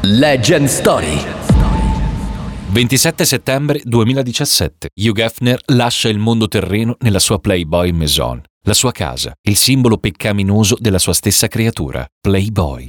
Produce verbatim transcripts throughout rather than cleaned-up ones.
Legend Story. ventisette settembre duemiladiciassette. Hugh Hefner lascia il mondo terreno nella sua Playboy Maison, la sua casa, il simbolo peccaminoso della sua stessa creatura, Playboy.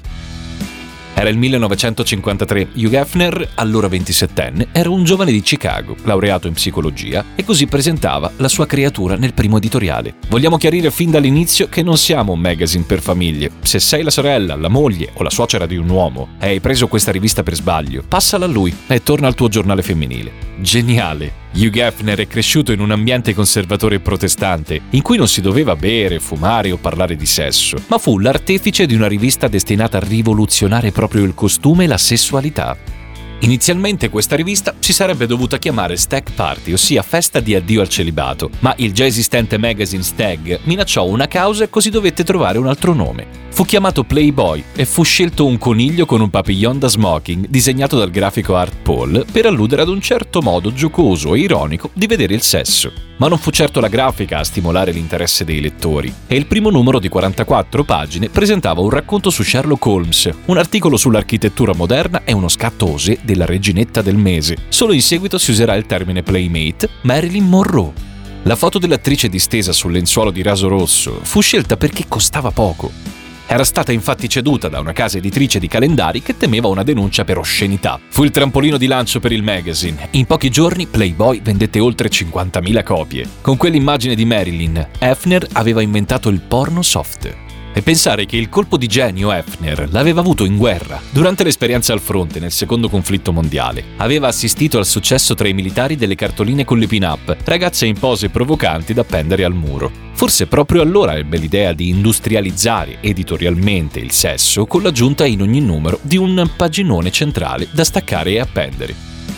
Era il millenovecentocinquantatré. Hugh Hefner, allora ventisettenne, era un giovane di Chicago, laureato in psicologia, e così presentava la sua creatura nel primo editoriale. Vogliamo chiarire fin dall'inizio che non siamo un magazine per famiglie. Se sei la sorella, la moglie o la suocera di un uomo e hai preso questa rivista per sbaglio, passala a lui e torna al tuo giornale femminile. Geniale! Hugh Hefner è cresciuto in un ambiente conservatore e protestante, in cui non si doveva bere, fumare o parlare di sesso, ma fu l'artefice di una rivista destinata a rivoluzionare proprio il costume e la sessualità. Inizialmente questa rivista si sarebbe dovuta chiamare Stag Party, ossia festa di addio al celibato, ma il già esistente magazine Stag minacciò una causa e così dovette trovare un altro nome. Fu chiamato Playboy e fu scelto un coniglio con un papillon da smoking disegnato dal grafico Art Paul per alludere ad un certo modo giocoso e ironico di vedere il sesso. Ma non fu certo la grafica a stimolare l'interesse dei lettori, e il primo numero di quarantaquattro pagine presentava un racconto su Sherlock Holmes, un articolo sull'architettura moderna e uno scatto osé della reginetta del mese. Solo in seguito si userà il termine Playmate, Marilyn Monroe. La foto dell'attrice distesa sul lenzuolo di raso rosso fu scelta perché costava poco. Era stata infatti ceduta da una casa editrice di calendari che temeva una denuncia per oscenità. Fu il trampolino di lancio per il magazine. In pochi giorni Playboy vendette oltre cinquantamila copie. Con quell'immagine di Marilyn, Hefner aveva inventato il porno soft. E pensare che il colpo di genio Hefner l'aveva avuto in guerra, durante l'esperienza al fronte nel secondo conflitto mondiale. Aveva assistito al successo tra i militari delle cartoline con le pin-up, ragazze in pose provocanti da appendere al muro. Forse proprio allora ebbe l'idea di industrializzare editorialmente il sesso con l'aggiunta in ogni numero di un paginone centrale da staccare e appendere.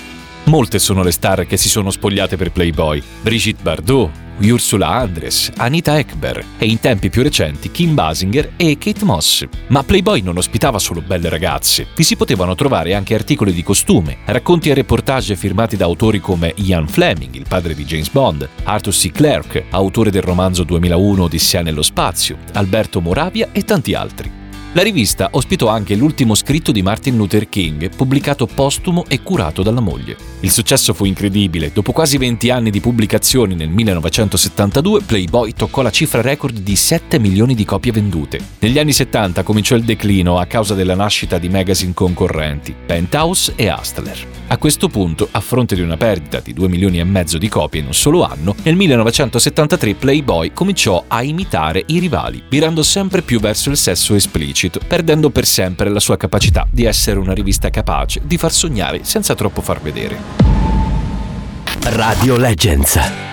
Molte sono le star che si sono spogliate per Playboy: Brigitte Bardot, Ursula Andress, Anita Ekberg e in tempi più recenti Kim Basinger e Kate Moss. Ma Playboy non ospitava solo belle ragazze, vi si potevano trovare anche articoli di costume, racconti e reportage firmati da autori come Ian Fleming, il padre di James Bond, Arthur C. Clarke, autore del romanzo duemilauno Odissea nello spazio, Alberto Moravia e tanti altri. La rivista ospitò anche l'ultimo scritto di Martin Luther King, pubblicato postumo e curato dalla moglie. Il successo fu incredibile. Dopo quasi venti anni di pubblicazioni, nel millenovecentosettantadue Playboy toccò la cifra record di sette milioni di copie vendute. Negli anni settanta cominciò il declino a causa della nascita di magazine concorrenti, Penthouse e Hustler. A questo punto, a fronte di una perdita di due milioni e mezzo di copie in un solo anno, nel millenovecentosettantatré Playboy cominciò a imitare i rivali, virando sempre più verso il sesso esplicito, perdendo per sempre la sua capacità di essere una rivista capace di far sognare senza troppo far vedere. Radio Legends.